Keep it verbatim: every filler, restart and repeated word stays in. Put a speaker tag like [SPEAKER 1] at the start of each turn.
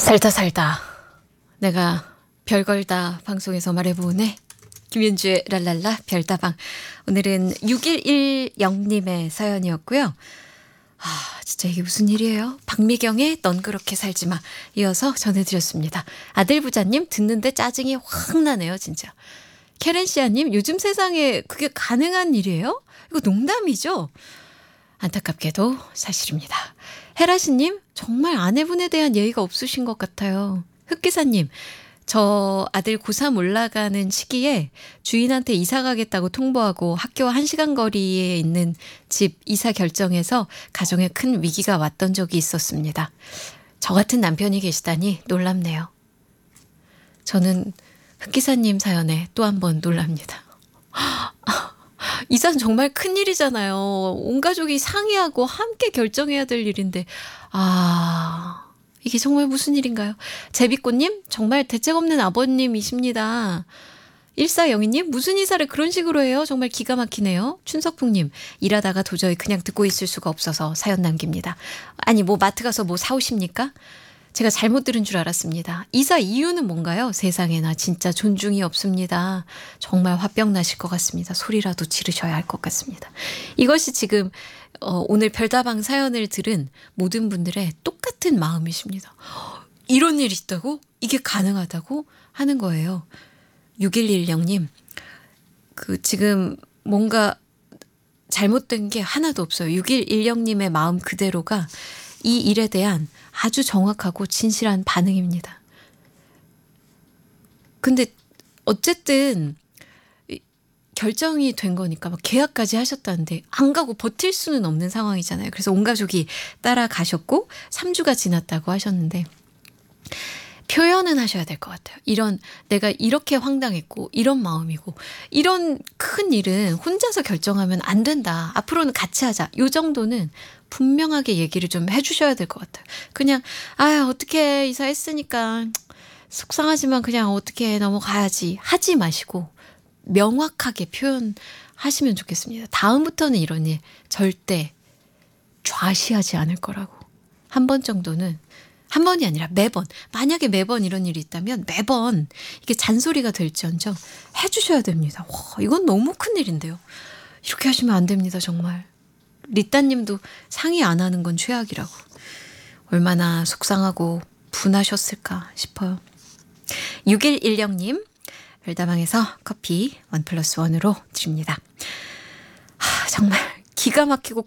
[SPEAKER 1] 살다 살다 내가 별걸 다 방송에서 말해보네. 김윤주의 랄랄라 별다방. 오늘은 육일일영님의 사연이었고요. 아 진짜 이게 무슨 일이에요. 박미경의 넌 그렇게 살지마 이어서 전해드렸습니다. 아들부자님 듣는데 짜증이 확 나네요 진짜. 케렌시아님 요즘 세상에 그게 가능한 일이에요? 이거 농담이죠? 안타깝게도 사실입니다. 헤라시님 정말 아내분에 대한 예의가 없으신 것 같아요. 흑기사님 저 아들 고삼 올라가는 시기에 주인한테 이사 가겠다고 통보하고 학교와 한 시간 거리에 있는 집 이사 결정해서 가정에 큰 위기가 왔던 적이 있었습니다. 저 같은 남편이 계시다니 놀랍네요. 저는 흑기사님 사연에 또 한 번 놀랍니다. 이사는 정말 큰일이잖아요. 온 가족이 상의하고 함께 결정해야 될 일인데 아 이게 정말 무슨 일인가요? 제비꽃님 정말 대책 없는 아버님이십니다. 일사영이님 무슨 이사를 그런 식으로 해요? 정말 기가 막히네요. 춘석풍님 일하다가 도저히 그냥 듣고 있을 수가 없어서 사연 남깁니다. 아니 뭐 마트 가서 뭐 사오십니까? 제가 잘못 들은 줄 알았습니다. 이사 이유는 뭔가요? 세상에나 진짜 존중이 없습니다. 정말 화병 나실 것 같습니다. 소리라도 지르셔야 할 것 같습니다. 이것이 지금 어, 오늘 별다방 사연을 들은 모든 분들의 똑같은 마음이십니다. 이런 일이 있다고? 이게 가능하다고? 하는 거예요. 육일일영님 그 지금 뭔가 잘못된 게 하나도 없어요. 육일일영님의 마음 그대로가 이 일에 대한 아주 정확하고 진실한 반응입니다. 근데 어쨌든 결정이 된 거니까 막 계약까지 하셨다는데 안 가고 버틸 수는 없는 상황이잖아요. 그래서 온 가족이 따라가셨고 삼 주가 지났다고 하셨는데 표현은 하셔야 될 것 같아요. 이런 내가 이렇게 황당했고 이런 마음이고 이런 큰 일은 혼자서 결정하면 안 된다. 앞으로는 같이 하자. 이 정도는 분명하게 얘기를 좀 해주셔야 될 것 같아요. 그냥 아 어떻게 이사했으니까 속상하지만 그냥 어떻게 넘어가야지 하지 마시고 명확하게 표현하시면 좋겠습니다. 다음부터는 이런 일 절대 좌시하지 않을 거라고. 한 번 정도는 한 번이 아니라 매번 만약에 매번 이런 일이 있다면 매번 이게 잔소리가 될지언정 해주셔야 됩니다. 와, 이건 너무 큰일인데요. 이렇게 하시면 안 됩니다. 정말. 리따님도 상의 안 하는 건 최악이라고. 얼마나 속상하고 분하셨을까 싶어요. 육일일영님 별다방에서 커피 원 플러스 원으로 드립니다. 하, 정말 기가 막히고